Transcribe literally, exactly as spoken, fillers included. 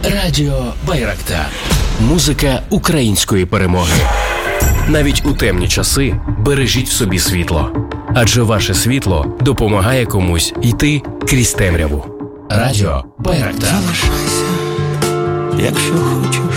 Радіо Байрактар. Музика української перемоги. Навіть у темні часи бережіть в собі світло. Адже ваше світло допомагає комусь йти крізь темряву. Радіо Байрактар. Залишайся, якщо хочеш.